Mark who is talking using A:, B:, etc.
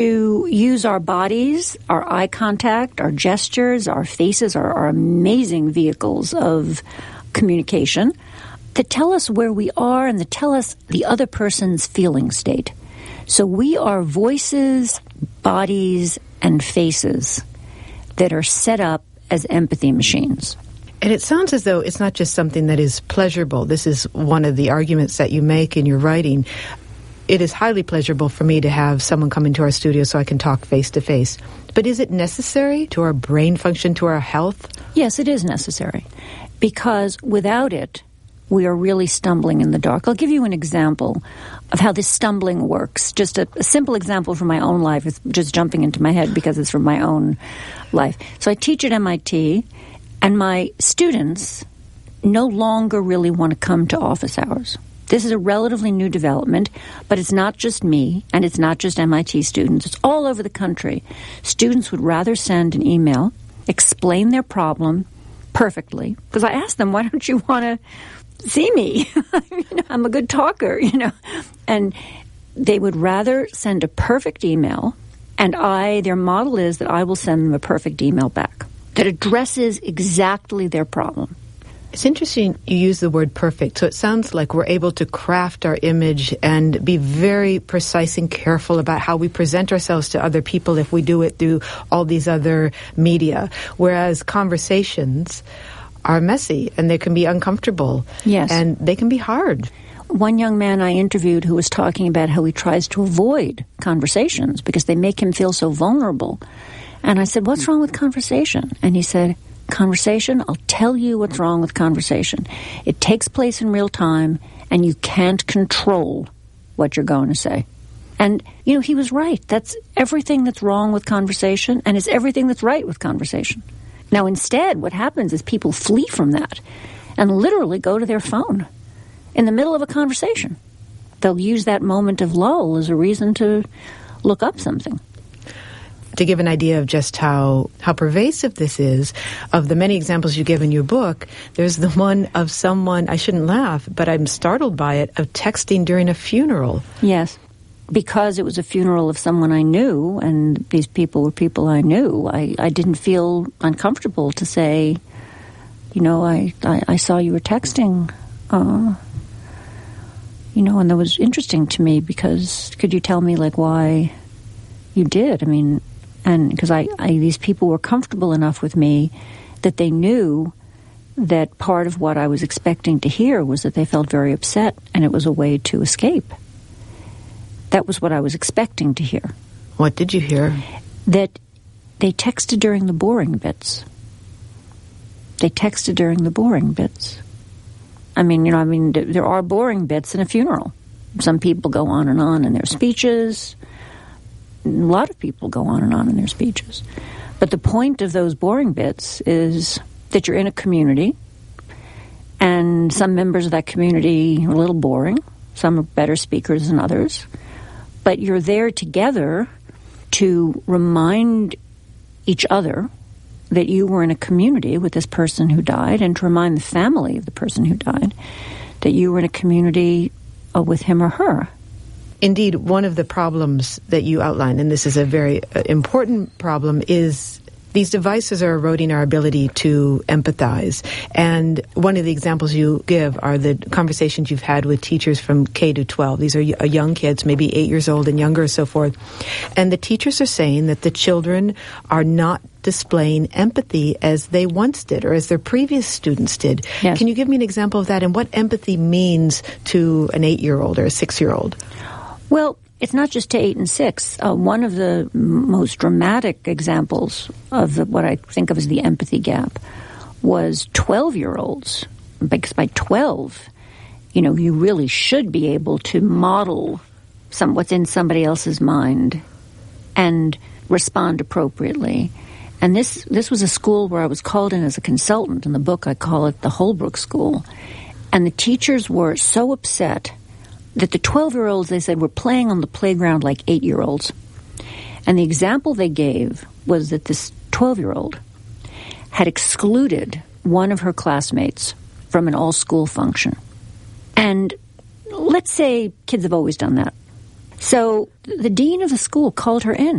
A: to use our bodies, our eye contact, our gestures, our faces, our amazing vehicles of communication that tell us where we are and that tell us the other person's feeling state. So we are voices, bodies, and faces that are set up as empathy machines.
B: And it sounds as though it's not just something that is pleasurable. This is one of the arguments that you make in your writing. It is highly pleasurable for me to have someone come into our studio so I can talk face to face. But is it necessary to our brain function, to our health?
A: Yes, it is necessary. Because without it, we are really stumbling in the dark. I'll give you an example of how this stumbling works. Just a simple example from my own life. It's just jumping into my head because it's from my own life. So I teach at MIT, and my students no longer really want to come to office hours. This is a relatively new development, but it's not just me, and it's not just MIT students. It's all over the country. Students would rather send an email, explain their problem perfectly, because I asked them, why don't you want to see me? I'm a good talker, And they would rather send a perfect email, and their model is that I will send them a perfect email back that addresses exactly their problem.
B: It's interesting you use the word perfect. So it sounds like we're able to craft our image and be very precise and careful about how we present ourselves to other people if we do it through all these other media. Whereas conversations are messy and they can be uncomfortable.
A: Yes.
B: And they can be hard.
A: One young man I interviewed who was talking about how he tries to avoid conversations because they make him feel so vulnerable. And I said, what's wrong with conversation? And he said, conversation, I'll tell you what's wrong with conversation. It takes place in real time, and you can't control what you're going to say. And, he was right. That's everything that's wrong with conversation, and it's everything that's right with conversation. Now, instead, what happens is people flee from that and literally go to their phone in the middle of a conversation. They'll use that moment of lull as a reason to look up something.
B: To give an idea of just how pervasive this is, of the many examples you give in your book, there's the one of someone, I shouldn't laugh, but I'm startled by it, of texting during a funeral.
A: Yes, because it was a funeral of someone I knew, and these people were people I knew. I didn't feel uncomfortable to say, I saw you were texting, and that was interesting to me because could you tell me, why you did? And because these people were comfortable enough with me that they knew that part of what I was expecting to hear was that they felt very upset, and it was a way to escape. That was what I was expecting to hear.
B: What did you hear?
A: That they texted during the boring bits. There are boring bits in a funeral. Some people go on and on in their speeches. A lot of people go on and on in their speeches. But the point of those boring bits is that you're in a community, and some members of that community are a little boring. Some are better speakers than others. But you're there together to remind each other that you were in a community with this person who died, and to remind the family of the person who died that you were in a community with him or her.
B: Indeed, one of the problems that you outline, and this is a very important problem, is these devices are eroding our ability to empathize. And one of the examples you give are the conversations you've had with teachers from K to 12. These are young kids, maybe 8 years old and younger, so forth. And the teachers are saying that the children are not displaying empathy as they once did, or as their previous students did.
A: Yes.
B: Can you give me an example of that and what empathy means to an 8-year-old or a 6-year-old?
A: Well, it's not just to 8 and 6. One of the most dramatic examples of what I think of as the empathy gap was 12-year-olds. Because by 12, you really should be able to model what's in somebody else's mind and respond appropriately. And this was a school where I was called in as a consultant. In the book, I call it the Holbrook School. And the teachers were so upset that the 12-year-olds, they said, were playing on the playground like 8-year-olds. And the example they gave was that this 12-year-old had excluded one of her classmates from an all-school function. And let's say kids have always done that. So the dean of the school called her in